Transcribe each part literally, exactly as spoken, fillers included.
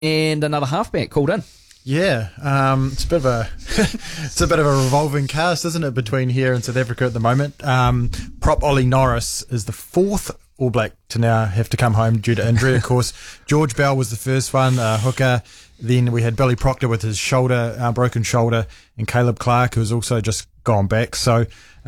and another halfback called in. Yeah, um, it's a bit of a it's a bit of a revolving cast, isn't it, between here and South Africa at the moment. Um, prop Ollie Norris is the fourth All Black to now have to come home due to injury. Of course, George Bell was the first one, uh, hooker. Then we had Billy Proctor with his shoulder, uh, broken shoulder, and Caleb Clark, who's also just gone back. So,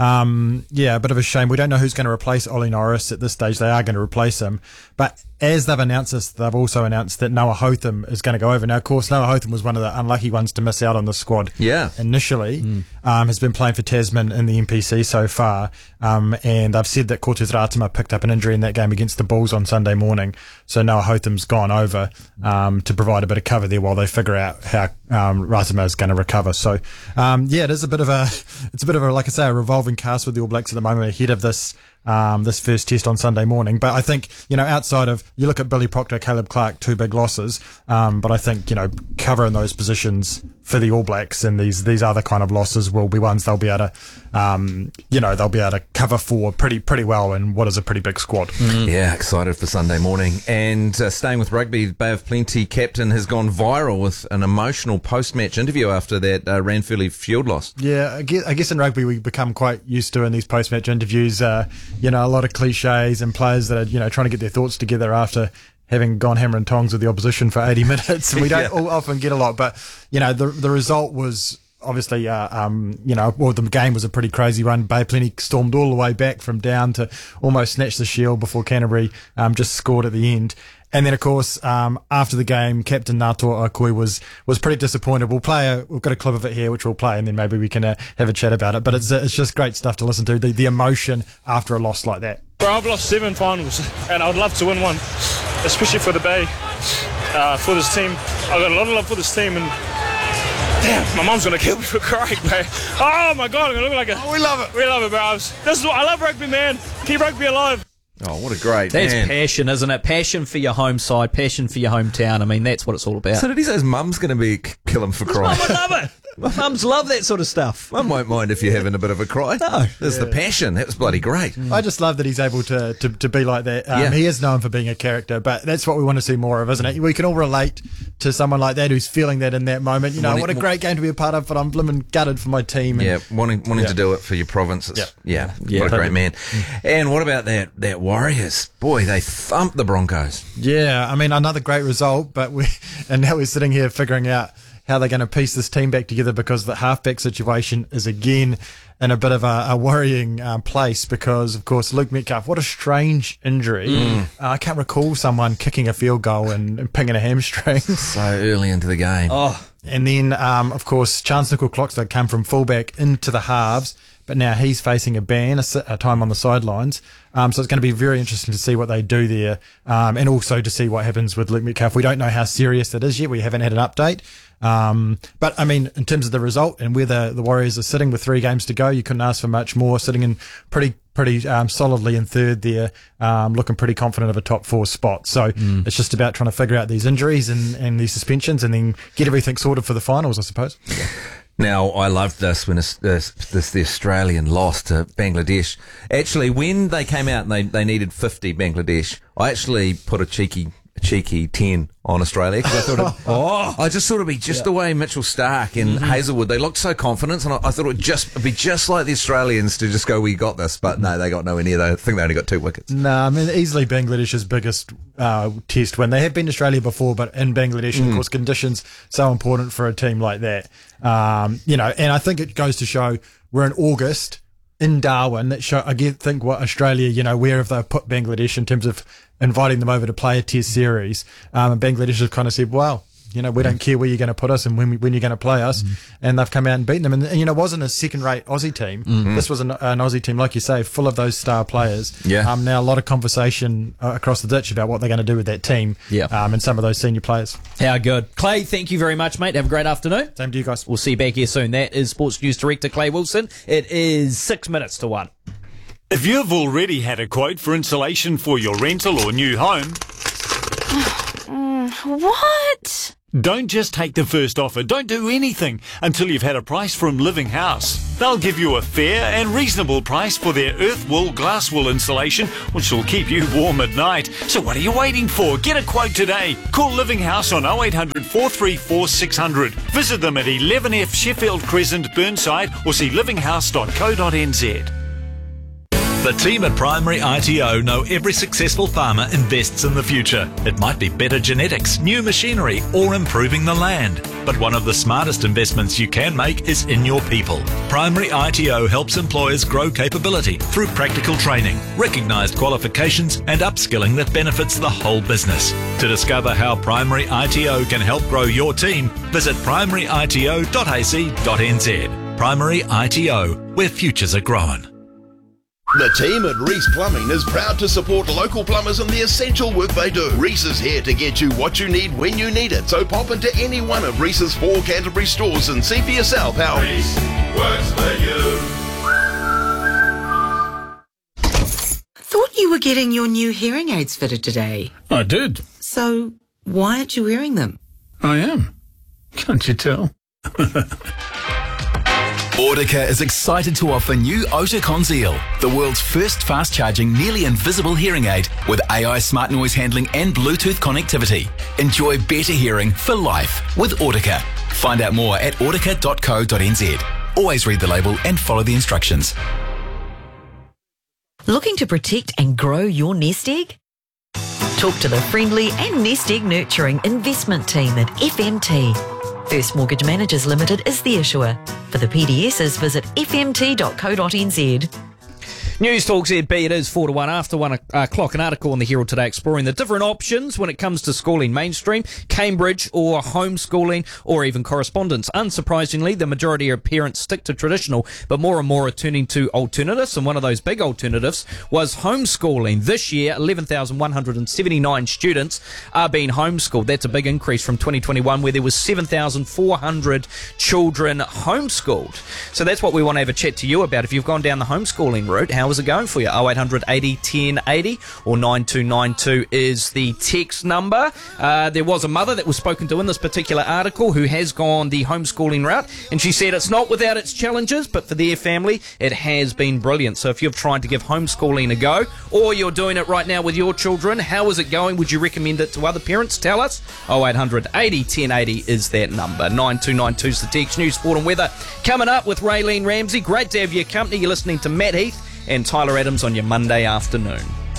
um, yeah, a bit of a shame. We don't know who's going to replace Ollie Norris at this stage. They are going to replace him. But as they've announced this, they've also announced that Noah Hotham is going to go over. Now, of course, Noah Hotham was one of the unlucky ones to miss out on the squad yeah. initially. Mm. Um, has been playing for Tasman in the N P C so far. Um, and they've said that Cortez Ratama picked up an injury in that game against the Bulls on Sunday morning. So Noah Hotham's gone over um, to provide a bit of cover there while they figure out how um, Ratama is going to recover. So, um, yeah, it is a bit of a, it's a bit of a, like I say, a revolving cast with the All Blacks at the moment ahead of this um, this first test on Sunday morning. But I think, you know, outside of, you look at Billy Proctor, Caleb Clark, two big losses. Um, but I think, you know, covering those positions for the All Blacks and these these other kind of losses will be ones they'll be able to, um, you know, they'll be able to cover for pretty pretty well in what is a pretty big squad. Mm. Yeah, excited for Sunday morning. And uh, staying with rugby, Bay of Plenty captain has gone viral with an emotional post-match interview after that uh, Ranfurly field loss. Yeah, I guess, I guess in rugby we become quite used to in these post-match interviews, uh, you know, a lot of cliches and players that are, you know, trying to get their thoughts together after having gone hammer and tongs with the opposition for eighty minutes. We don't yeah. all often get a lot, but, you know, the the result was obviously, uh, um, you know, well, the game was a pretty crazy one. Bay Plenty stormed all the way back from down to almost snatch the shield before Canterbury um, just scored at the end. And then, of course, um, after the game, Captain Ngātoa Akui was, was pretty disappointed. We'll play a, we've got a clip of it here, which we'll play, and then maybe we can uh, have a chat about it. But it's, uh, it's just great stuff to listen to, the, the emotion after a loss like that. Bro, I've lost seven finals, and I would love to win one, especially for the Bay, uh, for this team. I've got a lot of love for this team, and damn, my mum's going to kill me for crying, man. Oh, my God, I'm going to look like a... Oh, we love it. We love it, bro. This is what I love rugby, man. Keep rugby alive. Oh, what a great That's man. passion, isn't it? Passion for your home side, passion for your hometown. I mean, that's what it's all about. So did he say his mum's going to be kill him for crying? Mum would love it. Mums love that sort of stuff. Mum won't mind if you're having a bit of a cry. No. There's yeah. the passion. That was bloody great. I just love that he's able to, to, to be like that. Um, yeah. He is known for being a character, but that's what we want to see more of, isn't it? We can all relate to someone like that who's feeling that in that moment. You know, wanting, what a great game to be a part of, but I'm blimmin' gutted for my team. And, yeah, wanting wanting yeah. to do it for your province. Yeah. yeah, yeah, what a great man. Mm. And what about that, that Warriors? Boy, they thumped the Broncos. Yeah, I mean, another great result, but we and now we're sitting here figuring out how they're going to piece this team back together, because the halfback situation is again in a bit of a, a worrying um, place, because, of course, Luke Metcalf, what a strange injury. Mm. Uh, I can't recall someone kicking a field goal and, and pinging a hamstring. So early into the game. Oh. And then, um, of course, Chance Nickel-Cloxton came from fullback into the halves, but now he's facing a ban, a, a time on the sidelines. Um, so it's going to be very interesting to see what they do there, um, and also to see what happens with Luke Metcalf. We don't know how serious that is yet. We haven't had an update. Um, but, I mean, in terms of the result and where the, the Warriors are sitting with three games to go, you couldn't ask for much more, sitting in pretty pretty um, solidly in third there, um, looking pretty confident of a top four spot. So mm. it's just about trying to figure out these injuries and, and these suspensions, and then get everything sorted for the finals, I suppose. Yeah. Now, I loved this when this, this, this, the Australian lost to Bangladesh. Actually, when they came out and they, they needed fifty Bangladesh, I actually put a cheeky a cheeky ten on Australia, because I thought, it, oh, I just thought it'd be just yeah. the way Mitchell Stark and mm-hmm. Hazelwood, they looked so confident, and I, I thought it would just it'd be just like the Australians to just go, we got this, but no, they got nowhere near. I think they only got two wickets. No, I mean, easily Bangladesh's biggest uh, test win. They have been to Australia before, but in Bangladesh, mm. of course, conditions so important for a team like that. Um, you know, and I think it goes to show we're in August in Darwin. That show, I get, think what Australia, you know, where have they put Bangladesh in terms of inviting them over to play a test series? Um, and Bangladesh have kind of said, well, you know, we don't care where you're going to put us and when we, when you're going to play us. Mm-hmm. And they've come out and beaten them. And, and you know, it wasn't a second-rate Aussie team. Mm-hmm. This was an, an Aussie team, like you say, full of those star players. Yeah. Um, now, a lot of conversation uh, across the ditch about what they're going to do with that team. Yeah. Um, and some of those senior players. How good. Clay, thank you very much, mate. Have a great afternoon. Same to you guys. We'll see you back here soon. That is Sports News Director Clay Wilson. It is six minutes to one. If you've already had a quote for insulation for your rental or new home... What? Don't just take the first offer. Don't do anything until you've had a price from Living House. They'll give you a fair and reasonable price for their earth wool, glass wool installation, which will keep you warm at night. So what are you waiting for? Get a quote today. Call Living House on oh eight hundred, four three four, six hundred. Visit them at eleven F Sheffield Crescent, Burnside, or see living house dot co dot n z. The team at Primary I T O know every successful farmer invests in the future. It might be better genetics, new machinery, or improving the land. But one of the smartest investments you can make is in your people. Primary I T O helps employers grow capability through practical training, recognised qualifications, and upskilling that benefits the whole business. To discover how Primary I T O can help grow your team, visit primary I T O dot a c dot n z. Primary I T O, where futures are grown. The team at Reese Plumbing is proud to support local plumbers in the essential work they do. Reese is here to get you what you need when you need it. So pop into any one of Reese's four Canterbury stores and see for yourself how Reese works for you. Thought you were getting your new hearing aids fitted today. I did. So why aren't you wearing them? I am. Can't you tell? Audica is excited to offer new Oticon Zeal, the world's first fast-charging, nearly invisible hearing aid with A I smart noise handling and Bluetooth connectivity. Enjoy better hearing for life with Audica. Find out more at audica dot co dot n z. Always read the label and follow the instructions. Looking to protect and grow your nest egg? Talk to the friendly and nest egg nurturing investment team at F M T. First Mortgage Managers Limited is the issuer. For the P D Ss, visit f m t dot co dot n z. News Talk Z B, it is four to one after one o'clock. An article on the Herald today exploring the different options when it comes to schooling, mainstream, Cambridge or homeschooling or even correspondence. Unsurprisingly, the majority of parents stick to traditional, but more and more are turning to alternatives, and one of those big alternatives was homeschooling. This year, eleven thousand one hundred seventy-nine students are being homeschooled. That's a big increase from twenty twenty-one, where there was seven thousand four hundred children homeschooled. So that's what we want to have a chat to you about. If you've gone down the homeschooling route, how is it going for you? oh eight hundred eighty ten eighty or nine two nine two is the text number. Uh, there was a mother that was spoken to in this particular article who has gone the homeschooling route, and she said it's not without its challenges, but for their family it has been brilliant. So if you've tried to give homeschooling a go, or you're doing it right now with your children, how is it going? Would you recommend it to other parents? Tell us. oh eight hundred eighty ten eighty is that number. nine two nine two is the text. News, sport and weather coming up with Raylene Ramsey. Great to have your company. You're listening to Matt Heath and Tyler Adams on your Monday afternoon.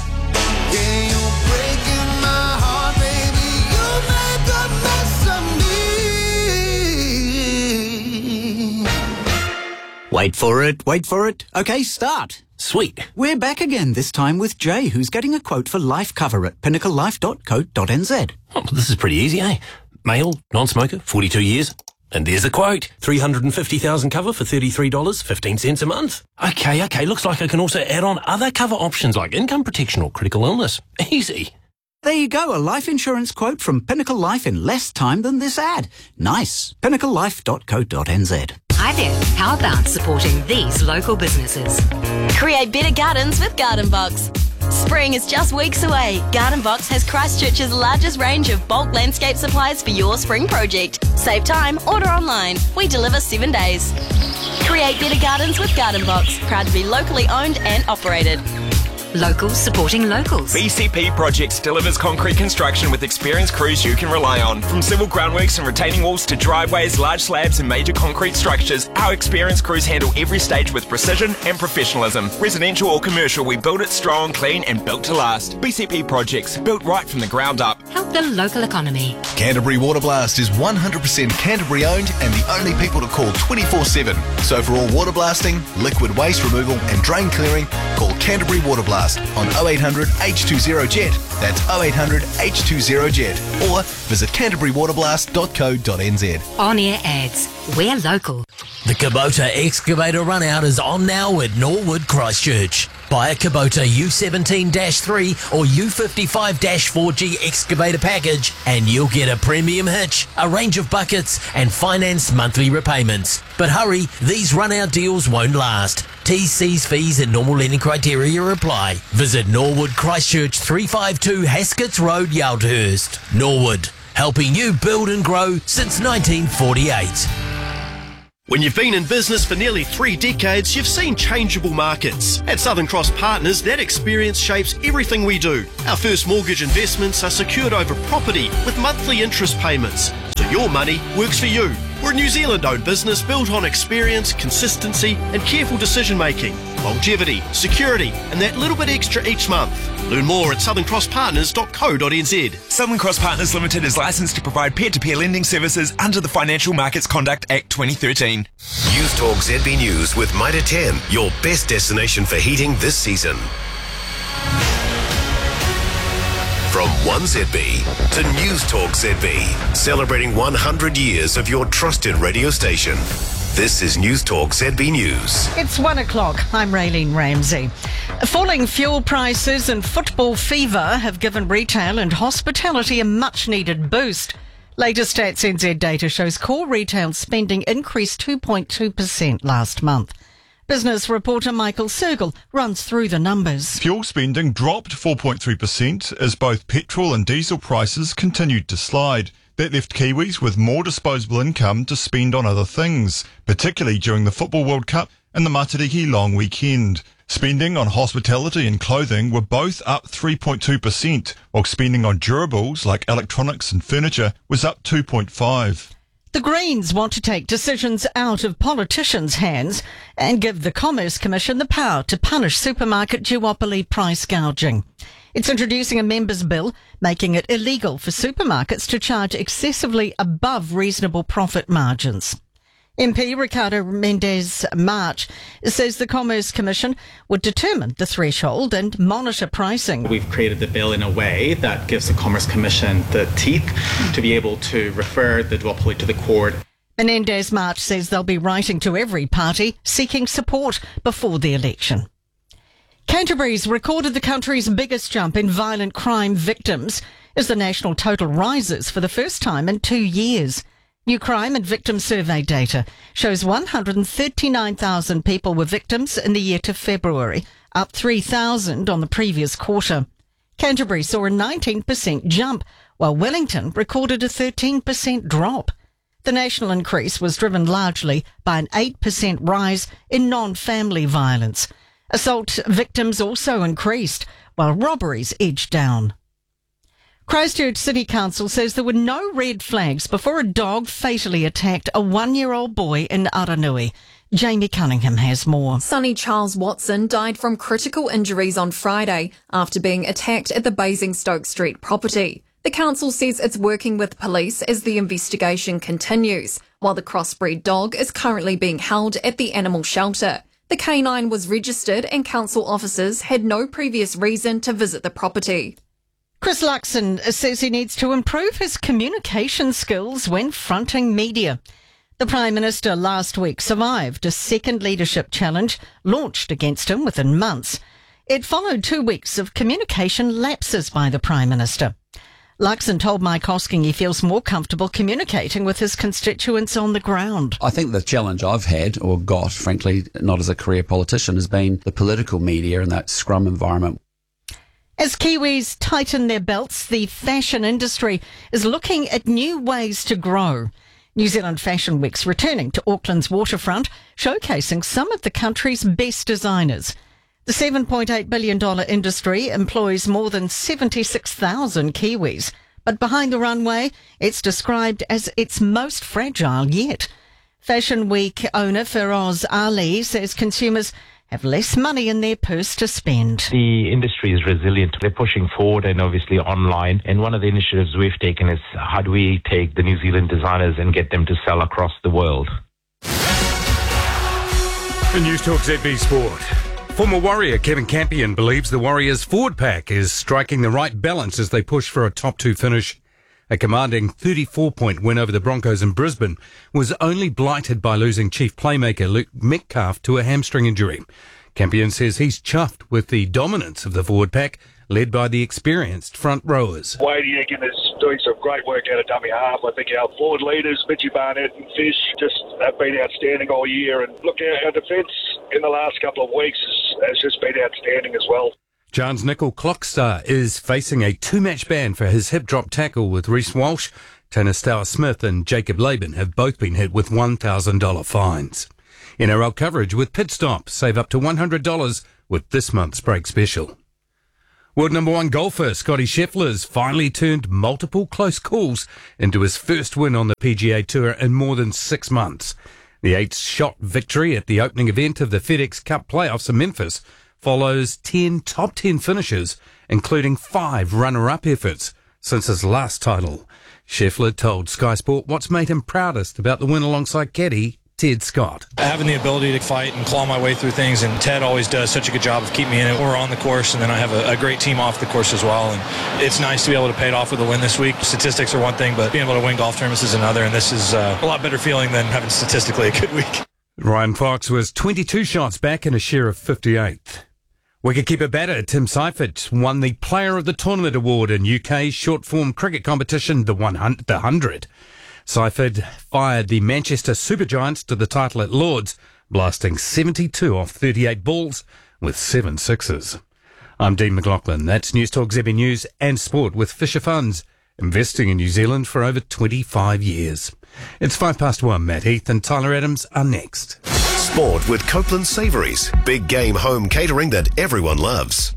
Wait for it, wait for it. Okay, start. Sweet. We're back again, this time with Jay, who's getting a quote for life cover at pinnacle life dot co dot n z. Oh, this is pretty easy, eh? Male, non-smoker, forty-two years. And there's a quote. three hundred fifty thousand cover for thirty-three dollars and fifteen cents a month. Okay, okay, looks like I can also add on other cover options like income protection or critical illness. Easy. There you go, a life insurance quote from Pinnacle Life in less time than this ad. Nice. pinnacle life dot co dot n z. Hi there. How about supporting these local businesses? Create better gardens with Garden Box. Spring is just weeks away. Garden Box has Christchurch's largest range of bulk landscape supplies for your spring project. Save time, order online. We deliver seven days. Create better gardens with Garden Box. Proud to be locally owned and operated. Locals supporting locals. B C P Projects delivers concrete construction with experienced crews you can rely on. From civil groundworks and retaining walls to driveways, large slabs and major concrete structures, our experienced crews handle every stage with precision and professionalism. Residential or commercial, we build it strong, clean and built to last. B C P Projects, built right from the ground up. Help the local economy. Canterbury Water Blast is one hundred percent Canterbury owned and the only people to call twenty-four seven. So for all water blasting, liquid waste removal and drain clearing, call Canterbury Water Blast on oh eight hundred H two zero jet. That's oh eight hundred H two zero jet. Or visit canterbury water blast dot co dot n z. On-air ads. We're local. The Kubota excavator run out is on now at Norwood Christchurch. Buy a Kubota U seventeen dash three or U fifty-five dash four G excavator package and you'll get a premium hitch, a range of buckets and financed monthly repayments. But hurry, these run-out deals won't last. T's, C's, fees and normal lending criteria apply. Visit Norwood Christchurch, three fifty-two Hasketts Road, Yaldhurst. Norwood, helping you build and grow since nineteen forty-eight. When you've been in business for nearly three decades, you've seen changeable markets. At Southern Cross Partners, that experience shapes everything we do. Our first mortgage investments are secured over property with monthly interest payments, so your money works for you. We're a New Zealand-owned business built on experience, consistency and careful decision-making, longevity, security and that little bit extra each month. Learn more at southern cross partners dot co dot n z. Southern Cross Partners Limited is licensed to provide peer-to-peer lending services under the Financial Markets Conduct Act twenty thirteen. News Talk Z B News with Mitre ten, your best destination for heating this season. From one Z B to News Talk Z B, celebrating one hundred years of your trusted radio station. This is News Talk Z B News. It's one o'clock. I'm Raylene Ramsey. Falling fuel prices and football fever have given retail and hospitality a much-needed boost. Latest Stats N Z data shows core retail spending increased two point two percent last month. Business reporter Michael Sergel runs through the numbers. Fuel spending dropped four point three percent as both petrol and diesel prices continued to slide. That left Kiwis with more disposable income to spend on other things, particularly during the Football World Cup and the Matariki long weekend. Spending on hospitality and clothing were both up three point two percent, while spending on durables like electronics and furniture was up two point five percent. The Greens want to take decisions out of politicians' hands and give the Commerce Commission the power to punish supermarket duopoly price gouging. It's introducing a members' bill making it illegal for supermarkets to charge excessively above reasonable profit margins. M P Ricardo Mendes March says the Commerce Commission would determine the threshold and monitor pricing. We've created the bill in a way that gives the Commerce Commission the teeth to be able to refer the duopoly to the court. Menendez March says they'll be writing to every party seeking support before the election. Canterbury's recorded the country's biggest jump in violent crime victims as the national total rises for the first time in two years. New crime and victim survey data shows one hundred thirty-nine thousand people were victims in the year to February, up three thousand on the previous quarter. Canterbury saw a nineteen percent jump, while Wellington recorded a thirteen percent drop. The national increase was driven largely by an eight percent rise in non-family violence. Assault victims also increased, while robberies edged down. Christchurch City Council says there were no red flags before a dog fatally attacked a one-year-old boy in Aranui. Jamie Cunningham has more. Sonny Charles Watson died from critical injuries on Friday after being attacked at the Basingstoke Street property. The council says it's working with police as the investigation continues, while the crossbreed dog is currently being held at the animal shelter. The canine was registered and council officers had no previous reason to visit the property. Chris Luxon says he needs to improve his communication skills when fronting media. The Prime Minister last week survived a second leadership challenge launched against him within months. It followed two weeks of communication lapses by the Prime Minister. Luxon told Mike Hosking he feels more comfortable communicating with his constituents on the ground. I think the challenge I've had, or got, frankly, not as a career politician, has been the political media and that scrum environment. As Kiwis tighten their belts, the fashion industry is looking at new ways to grow. New Zealand Fashion Week's returning to Auckland's waterfront, showcasing some of the country's best designers. The seven point eight billion dollars industry employs more than seventy-six thousand Kiwis, but behind the runway, it's described as its most fragile yet. Fashion Week owner Feroz Ali says consumers have less money in their purse to spend. The industry is resilient. They're pushing forward and obviously online. And one of the initiatives we've taken is how do we take the New Zealand designers and get them to sell across the world? The News Talk Z B Sport. Former Warrior Kevin Campion believes the Warriors' forward pack is striking the right balance as they push for a top two finish. A commanding thirty-four point win over the Broncos in Brisbane was only blighted by losing chief playmaker Luke Metcalf to a hamstring injury. Campion says he's chuffed with the dominance of the forward pack, led by the experienced front rowers. Wade Egan is doing some great work out of dummy half. I think our forward leaders, Mitchie Barnett and Fish, just have been outstanding all year. And look, our, our defence in the last couple of weeks has, has just been outstanding as well. Jarns Nickel Clockstar is facing a two-match ban for his hip-drop tackle with Reece Walsh. Tanner Stower-Smith and Jacob Laban have both been hit with one thousand dollars fines. N R L coverage with Pit Stop. Save up to one hundred dollars with this month's break special. World number one golfer Scotty Scheffler's finally turned multiple close calls into his first win on the P G A Tour in more than six months. The eight-shot victory at the opening event of the FedEx Cup playoffs in Memphis follows ten top ten finishes, including five runner-up efforts since his last title. Scheffler told Sky Sport what's made him proudest about the win alongside caddy Ted Scott. Having the ability to fight and claw my way through things, and Ted always does such a good job of keeping me in it. We're on the course, and then I have a, a great team off the course as well, and it's nice to be able to pay it off with a win this week. Statistics are one thing, but being able to win golf tournaments is another, and this is uh, a lot better feeling than having statistically a good week. Ryan Fox was twenty-two shots back in a share of fifty-eighth. Wicketkeeper batter Tim Seifert won the Player of the Tournament award in U K's short-form cricket competition, the one hundred. Seifert fired the Manchester Supergiants to the title at Lord's, blasting seventy-two off thirty-eight balls with seven sixes. I'm Dean McLaughlin. That's News Talk Z B News and Sport with Fisher Funds, investing in New Zealand for over twenty-five years. It's five past one. Matt Heath and Tyler Adams are next. Sport with Copeland Savouries. Big game home catering that everyone loves.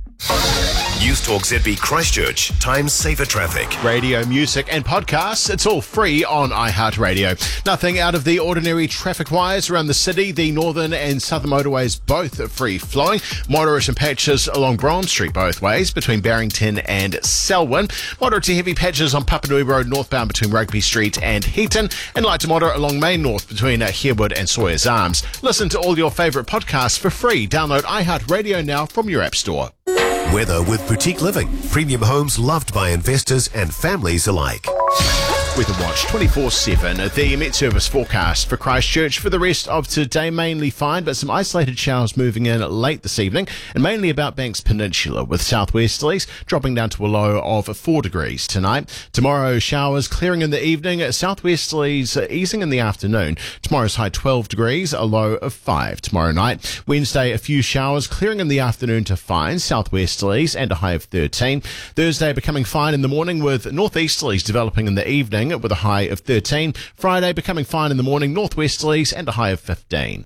News Talk Z B Christchurch. Time saver traffic. Radio, music and podcasts. It's all free on iHeartRadio. Nothing out of the ordinary traffic-wise around the city. The northern and southern motorways both free flowing. Moderate and patches along Bronze Street both ways between Barrington and Selwyn. Moderate to heavy patches on Papanui Road northbound between Rugby Street and Heaton. And light to moderate along Main North between uh, Harewood and Sawyers Arms. Listen to all your favourite podcasts for free. Download iHeartRadio now from your app store. Weather with Boutique Living. Premium homes loved by investors and families alike. Weather Watch twenty-four seven. The Met Service forecast for Christchurch for the rest of today, mainly fine, but some isolated showers moving in late this evening, and mainly about Banks Peninsula, with southwesterlies dropping down to a low of four degrees tonight. Tomorrow, showers clearing in the evening, southwesterlies easing in the afternoon. Tomorrow's high twelve degrees, a low of five tomorrow night. Wednesday, a few showers clearing in the afternoon to fine, southwesterlies, and a high of thirteen. Thursday, becoming fine in the morning, with northeasterlies developing in the evening, with a high of thirteen. Friday becoming fine in the morning, northwesterlies, and a high of fifteen.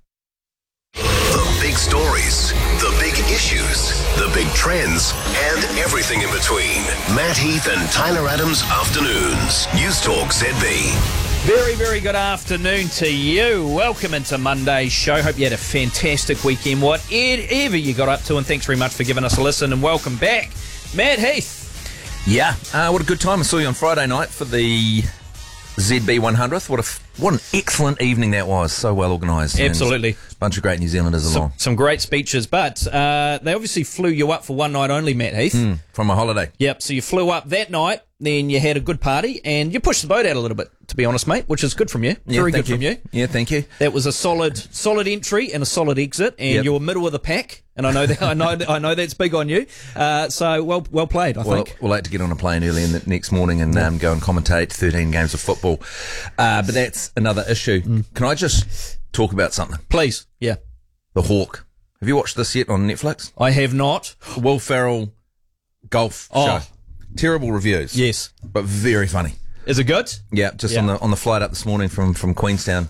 The big stories, the big issues, the big trends, and everything in between. Matt Heath and Tyler Adams Afternoons. News Talk Z B. Very, very good afternoon to you. Welcome into Monday's show. Hope you had a fantastic weekend, whatever you got up to, and thanks very much for giving us a listen, and welcome back. Matt Heath. Yeah, uh, what a good time. I saw you on Friday night for the Z B one hundredth. What a f- what an excellent evening that was. So well organised. Absolutely. A bunch of great New Zealanders some, along. Some great speeches, but uh, they obviously flew you up for one night only, Matt Heath. Mm, from a holiday. Yep, so you flew up that night, then you had a good party, and you pushed the boat out a little bit, to be honest, mate, which is good from you. Yeah, Very good you. from you. Yeah, thank you. That was a solid solid entry and a solid exit, and yep. you were middle of the pack, and I know that I know I know that's big on you. Uh, so well well played, I well, think. We'll like to get on a plane early in the next morning and um, go and commentate thirteen games of football. Uh, but that's another issue. Mm. Can I just talk about something? Please. Yeah. The Hawk. Have you watched this yet on Netflix? I have not. Will Ferrell golf oh. show. Terrible reviews. Yes. But very funny. Is it good? Yeah, just yeah. on the on the flight up this morning from, from Queenstown,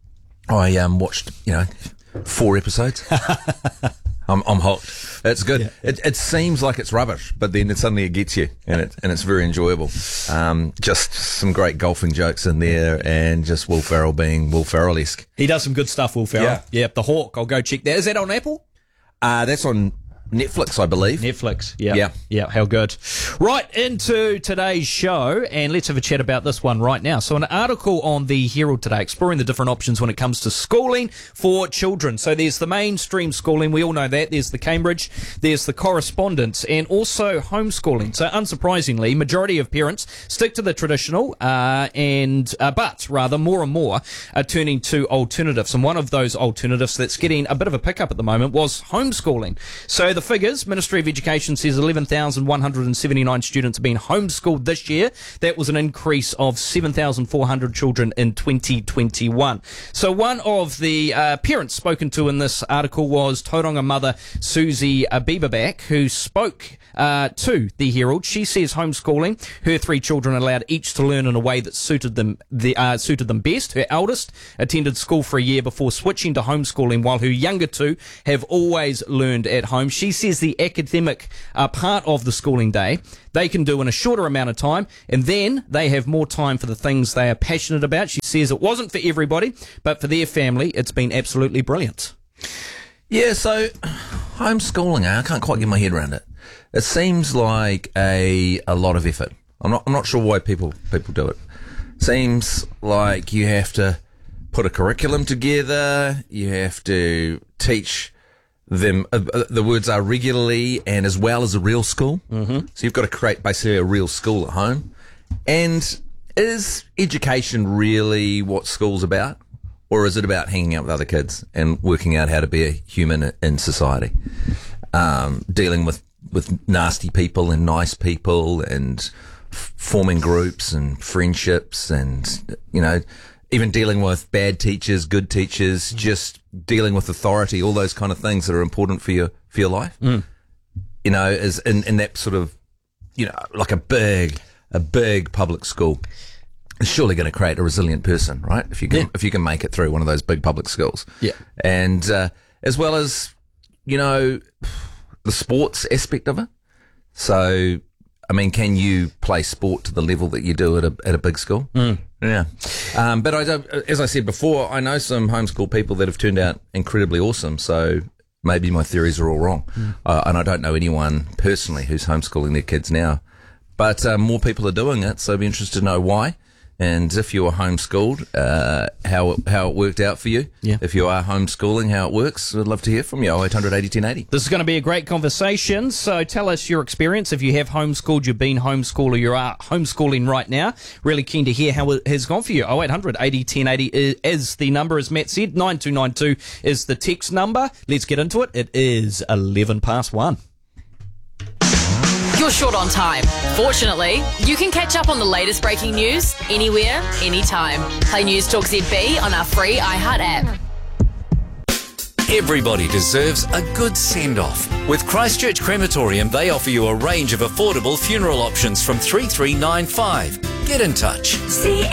I um, watched, you know, four episodes. I'm I'm hooked. It's good. Yeah. It it seems like it's rubbish, but then it suddenly it gets you, and it and it's very enjoyable. Um, just some great golfing jokes in there, and just Will Ferrell being Will Ferrell-esque. He does some good stuff, Will Ferrell. Yeah, yeah. The Hawk. I'll go check that. Is that on Apple? Uh, that's on Netflix, I believe. Netflix, yeah. Yeah. Yeah, how good. Right, into today's show, and let's have a chat about this one right now. So an article on the Herald today exploring the different options when it comes to schooling for children. So there's the mainstream schooling, we all know that. There's the Cambridge, there's the correspondence, and also homeschooling. So unsurprisingly, majority of parents stick to the traditional, uh, and uh, but rather more and more are turning to alternatives. And one of those alternatives that's getting a bit of a pickup at the moment was homeschooling. So the the figures. Ministry of Education says eleven thousand one hundred seventy-nine students have been homeschooled this year. That was an increase of seven thousand four hundred children in twenty twenty-one. So one of the uh, parents spoken to in this article was Tauranga mother Susie uh, Bieberback, who spoke uh, to the Herald. She says homeschooling, her three children allowed each to learn in a way that suited them the, uh, suited them best. Her eldest attended school for a year before switching to homeschooling, while her younger two have always learned at home. She says the academic uh, part of the schooling day they can do in a shorter amount of time, and then they have more time for the things they are passionate about. She says it wasn't for everybody, but for their family, it's been absolutely brilliant. Yeah, so homeschooling, I can't quite get my head around it. It seems like a a lot of effort. I'm not I'm not sure why people people do it. Seems like you have to put a curriculum together, you have to teach them, uh, the words are regularly and as well as a real school. Mm-hmm. So you've got to create basically a real school at home. And is education really what school's about? Or is it about hanging out with other kids and working out how to be a human in society? Um, dealing with, with nasty people and nice people and f- forming groups and friendships and, you know, even dealing with bad teachers, good teachers, just dealing with authority, all those kind of things that are important for your, for your life. Mm. You know, is in, in that sort of, you know, like a big, a big public school. It's surely going to create a resilient person, right? If you can, yeah. if you can make it through one of those big public schools. Yeah. And, uh, as well as, you know, the sports aspect of it. So, I mean, can you play sport to the level that you do at a, at a big school? Mm. Yeah. Um, but I don't, as I said before, I know some homeschool people that have turned out incredibly awesome. So maybe my theories are all wrong. Mm. Uh, and I don't know anyone personally who's homeschooling their kids now, but, um, more people are doing it. So I'd be interested to know why. And if you were homeschooled, uh, how how it worked out for you. Yeah. If you are homeschooling, how it works. I'd love to hear from you. oh eight hundred eighty ten eighty. This is going to be a great conversation. So tell us your experience. If you have homeschooled, you've been homeschooled, or you are homeschooling right now. Really keen to hear how it has gone for you. oh eight hundred eighty ten eighty is the number, as Matt said. nine two nine two is the text number. Let's get into it. It is eleven past one. You're short on time. Fortunately, you can catch up on the latest breaking news anywhere, anytime. Play News Talk Z B on our free iHeart app. Everybody deserves a good send-off. With Christchurch Crematorium, they offer you a range of affordable funeral options from three three nine five. Get in touch. See